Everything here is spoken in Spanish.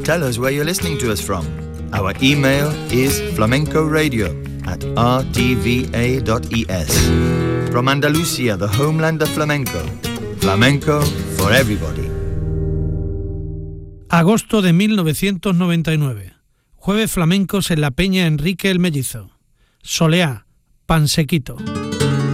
Tell us where you're listening to us from. Our email is flamencoradio@rtva.es. From Andalusia, the homeland of flamenco. Flamenco for everybody. Agosto de 1999. Jueves flamencos en la Peña Enrique el Mellizo. Soleá, Pansequito.